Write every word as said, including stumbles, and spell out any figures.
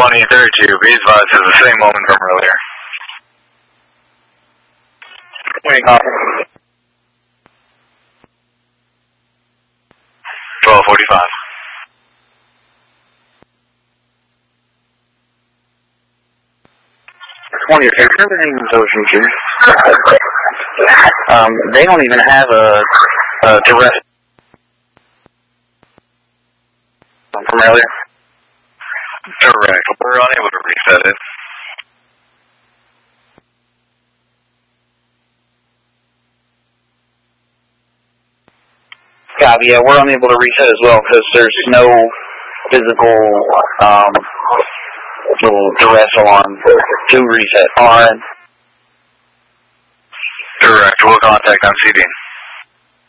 twenty and thirty-two, be advised has the same moment from earlier. Wait, copy. twelve forty-five. twenty, if everything's Ocean Chief, um, they don't even have a, a direct from earlier. Direct. We're unable to reset it. Copy, yeah, we're unable to reset as well because there's no physical um, little duress alarm to reset on. Direct. We'll contact on C D.